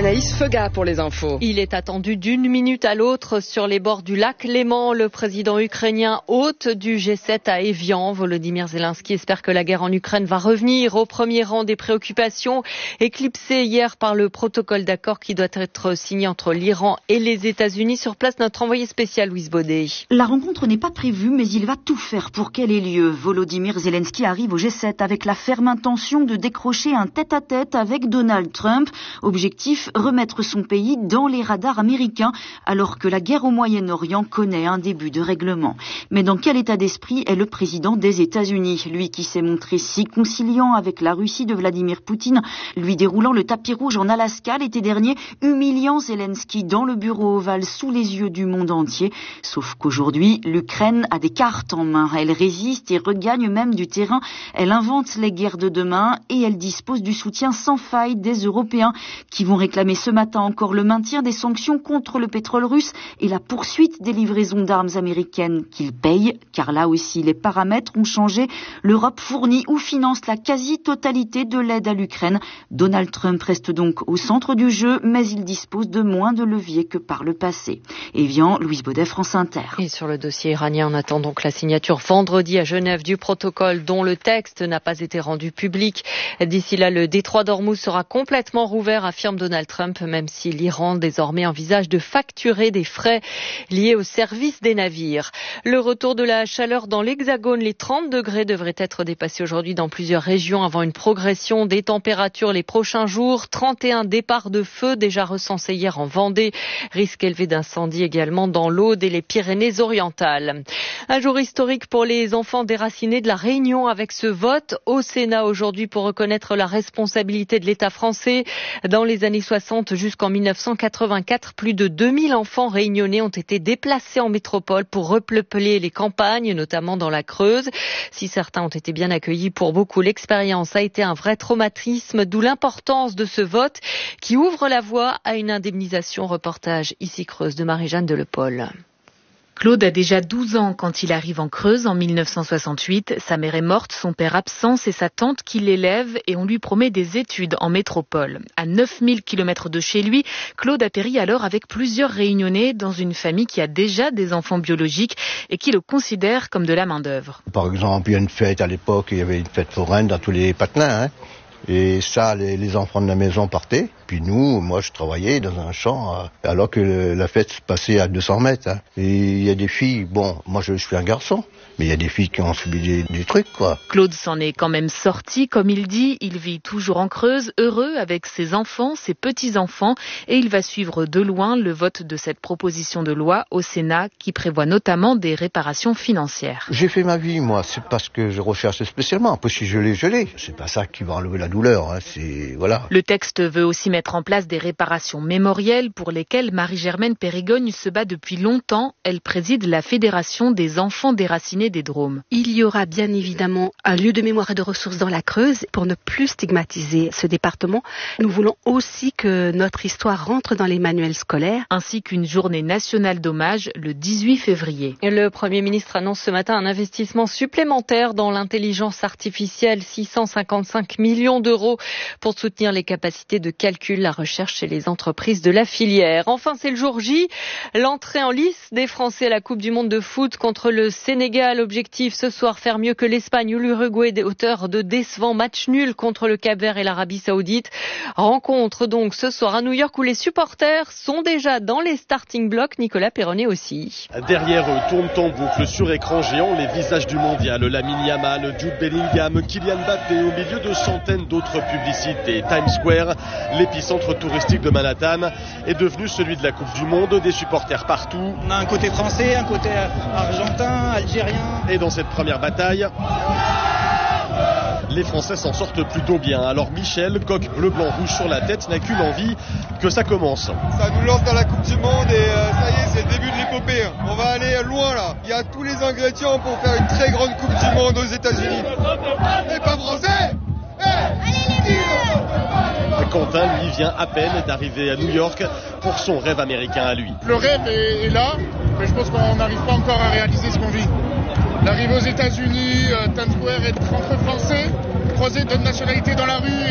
Anaïs Fega pour les infos. Il est attendu d'une minute à l'autre sur les bords du lac Léman. Le président ukrainien hôte du G7 à Évian. Volodymyr Zelensky espère que la guerre en Ukraine va revenir au premier rang des préoccupations, éclipsé hier par le protocole d'accord qui doit être signé entre l'Iran et les États-Unis. Sur place, notre envoyé spécial Louise Baudet. La rencontre n'est pas prévue, mais il va tout faire pour qu'elle ait lieu. Volodymyr Zelensky arrive au G7 avec la ferme intention de décrocher un tête-à-tête avec Donald Trump. Objectif, remettre son pays dans les radars américains, alors que la guerre au Moyen-Orient connaît un début de règlement. Mais dans quel état d'esprit est le président des États-Unis, lui qui s'est montré si conciliant avec la Russie de Vladimir Poutine, lui déroulant le tapis rouge en Alaska l'été dernier, humiliant Zelensky dans le bureau ovale sous les yeux du monde entier. Sauf qu'aujourd'hui, l'Ukraine a des cartes en main. Elle résiste et regagne même du terrain. Elle invente les guerres de demain et elle dispose du soutien sans faille des Européens qui vont réclamer ce matin encore le maintien des sanctions contre le pétrole russe et la poursuite des livraisons d'armes américaines qu'ils payent, car là aussi les paramètres ont changé. L'Europe fournit ou finance la quasi-totalité de l'aide à l'Ukraine. Donald Trump reste donc au centre du jeu, mais il dispose de moins de leviers que par le passé. Évian, Louise Baudet, France Inter. Et sur le dossier iranien, on attend donc la signature vendredi à Genève du protocole dont le texte n'a pas été rendu public. D'ici là, le détroit d'Ormuz sera complètement rouvert, affirme Donald Trump, même si l'Iran désormais envisage de facturer des frais liés au service des navires. Le retour de la chaleur dans l'Hexagone, les 30 degrés devraient être dépassés aujourd'hui dans plusieurs régions avant une progression des températures les prochains jours. 31 départs de feu déjà recensés hier en Vendée. Risque élevé d'incendie également dans l'Aude et les Pyrénées-Orientales. Un jour historique pour les enfants déracinés de la Réunion avec ce vote au Sénat aujourd'hui pour reconnaître la responsabilité de l'État français. Dans les années 60 jusqu'en 1984, plus de 2000 enfants réunionnais ont été déplacés en métropole pour repeupler les campagnes, notamment dans la Creuse. Si certains ont été bien accueillis, pour beaucoup, l'expérience a été un vrai traumatisme, d'où l'importance de ce vote qui ouvre la voie à une indemnisation. Reportage ici Creuse de Marie-Jeanne Delepaul. Claude a déjà 12 ans quand il arrive en Creuse en 1968. Sa mère est morte, son père absent, c'est sa tante qui l'élève et on lui promet des études en métropole. À 9000 km de chez lui, Claude atterrit alors avec plusieurs Réunionnais dans une famille qui a déjà des enfants biologiques et qui le considère comme de la main-d'œuvre. Par exemple, il y a une fête à l'époque, il y avait une fête foraine dans tous les patelins, Et ça, les enfants de la maison partaient. Puis moi, je travaillais dans un champ, alors que la fête se passait à 200 mètres. Et il y a des filles, moi je suis un garçon, mais il y a des filles qui ont subi des trucs, quoi. Claude s'en est quand même sorti, comme il dit. Il vit toujours en Creuse, heureux avec ses enfants, ses petits-enfants. Et il va suivre de loin le vote de cette proposition de loi au Sénat qui prévoit notamment des réparations financières. J'ai fait ma vie, moi. C'est parce que je recherche spécialement. Après, si je l'ai. C'est pas ça qui va enlever la douleur, voilà. Le texte veut aussi mettre en place des réparations mémorielles pour lesquelles Marie-Germaine Périgogne se bat depuis longtemps. Elle préside la Fédération des enfants déracinés des Drômes. Il y aura bien évidemment un lieu de mémoire et de ressources dans la Creuse pour ne plus stigmatiser ce département. Nous voulons aussi que notre histoire rentre dans les manuels scolaires. Ainsi qu'une journée nationale d'hommage le 18 février. Le Premier ministre annonce ce matin un investissement supplémentaire dans l'intelligence artificielle, 655 millions d'euros pour soutenir les capacités de calcul, la recherche chez les entreprises de la filière. Enfin, c'est le jour J, l'entrée en lice des Français à la Coupe du Monde de foot contre le Sénégal. Objectif ce soir, faire mieux que l'Espagne ou l'Uruguay, des auteurs de décevants matchs nuls contre le Cap-Vert et l'Arabie Saoudite. Rencontre donc ce soir à New York où les supporters sont déjà dans les starting blocks. Nicolas Perronnet aussi. Derrière eux tournent en boucle sur écran géant les visages du mondial. Lamine Yamal, Jude Bellingham, Kylian Mbappé au milieu de centaines d'autres publicités. Times Square, l'épicentre touristique de Manhattan, est devenu celui de la Coupe du Monde. Des supporters partout. On a un côté français, un côté argentin, algérien. Et dans cette première bataille, les Français s'en sortent plutôt bien. Alors Michel, coq bleu, blanc, rouge sur la tête, n'a qu'une envie, que ça commence. Ça nous lance dans la Coupe du Monde et ça y est, c'est le début de l'épopée. On va aller loin là. Il y a tous les ingrédients pour faire une très grande Coupe du Monde aux États-Unis. Et pas français. Quentin, lui, vient à peine d'arriver à New York pour son rêve américain à lui. Le rêve est là, mais je pense qu'on n'arrive pas encore à réaliser ce qu'on vit. L'arrivée aux États-Unis, Times Square, être entre Français, croiser d'autres nationalités dans la rue